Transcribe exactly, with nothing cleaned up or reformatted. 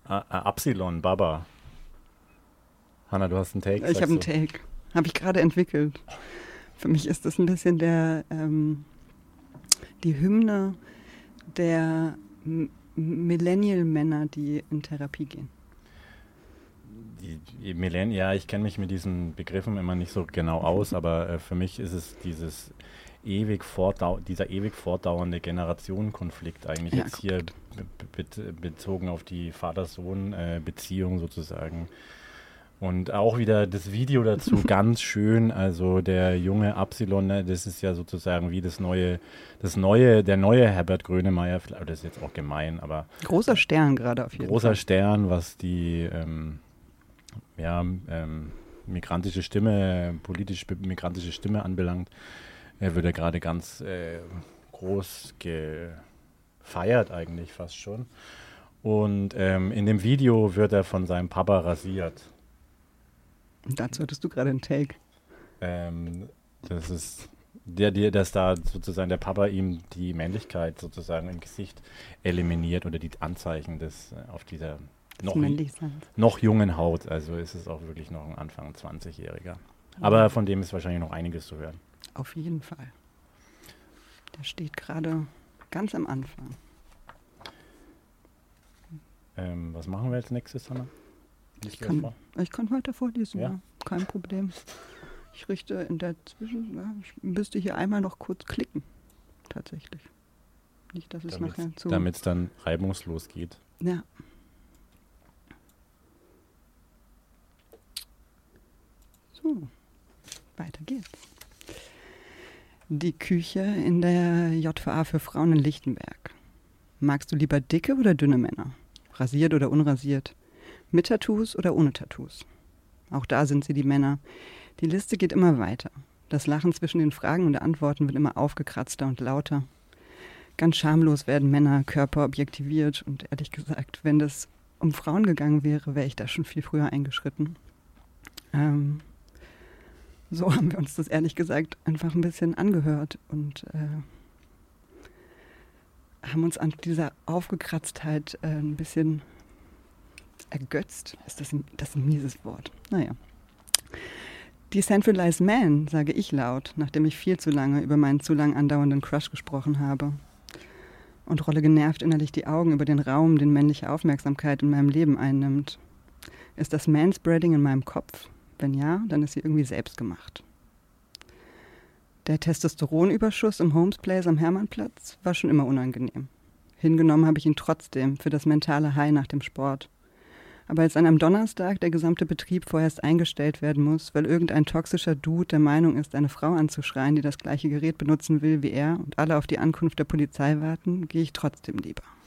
Absilon, Baba. Hanna, du hast einen Take? Ich habe einen Take. Habe ich gerade entwickelt. Für mich ist das ein bisschen der ähm, die Hymne der M- Millennial-Männer, die in Therapie gehen. Die, die Millenn- ja, ich kenne mich mit diesen Begriffen immer nicht so genau aus, aber äh, für mich ist es dieses ewig fortdau- dieser ewig fortdauernde Generationenkonflikt eigentlich Ja, jetzt hier be- be- bezogen auf die Vater-Sohn-Beziehung äh, sozusagen. Und auch wieder das Video dazu ganz schön, also der junge Absilon, ne, das ist ja sozusagen wie das neue, das neue, der neue Herbert Grönemeyer, das ist jetzt auch gemein, aber großer Stern gerade auf jeden großer Fall. Stern, was die ähm, ja, ähm, migrantische Stimme, politisch migrantische Stimme anbelangt. Er wird ja gerade ganz äh, groß gefeiert eigentlich fast schon. Und ähm, in dem Video wird er von seinem Papa rasiert. Und dazu hattest du gerade einen Take. Ähm, das ist der, der, dass da sozusagen der Papa ihm die Männlichkeit sozusagen im Gesicht eliminiert oder die Anzeichen des äh, auf dieser noch, noch jungen Haut. Also ist es auch wirklich noch ein Anfang zwanzigjähriger. Aber von dem ist wahrscheinlich noch einiges zu hören. Auf jeden Fall. Der steht gerade ganz am Anfang. Ähm, was machen wir als nächstes, Hanna? Ich kann, ich kann weiter vorlesen, ja? ja, kein Problem. Ich richte in der Zwischen... Ja, ich müsste hier einmal noch kurz klicken, tatsächlich. Nicht, dass es damit's, nachher zu... Damit es dann reibungslos geht. Ja. So, weiter geht's. Die Küche in der J V A für Frauen in Lichtenberg. Magst du lieber dicke oder dünne Männer? Rasiert oder unrasiert? Mit Tattoos oder ohne Tattoos? Auch da sind sie die Männer. Die Liste geht immer weiter. Das Lachen zwischen den Fragen und den Antworten wird immer aufgekratzter und lauter. Ganz schamlos werden Männer, Körper objektiviert. Und ehrlich gesagt, wenn das um Frauen gegangen wäre, wäre ich da schon viel früher eingeschritten. Ähm, so haben wir uns das ehrlich gesagt einfach ein bisschen angehört und äh, haben uns an dieser Aufgekratztheit äh, ein bisschen ergötzt. Ist das ein, das ist ein mieses Wort? Naja. Decentralized Man, sage ich laut, nachdem ich viel zu lange über meinen zu lang andauernden Crush gesprochen habe. Und rolle genervt innerlich die Augen über den Raum, den männliche Aufmerksamkeit in meinem Leben einnimmt. Ist das Manspreading in meinem Kopf? Wenn ja, dann ist sie irgendwie selbst gemacht. Der Testosteronüberschuss im Holmes Place am Hermannplatz war schon immer unangenehm. Hingenommen habe ich ihn trotzdem für das mentale High nach dem Sport. Aber als an einem Donnerstag der gesamte Betrieb vorerst eingestellt werden muss, weil irgendein toxischer Dude der Meinung ist, eine Frau anzuschreien, die das gleiche Gerät benutzen will wie er und alle auf die Ankunft der Polizei warten, gehe ich trotzdem lieber.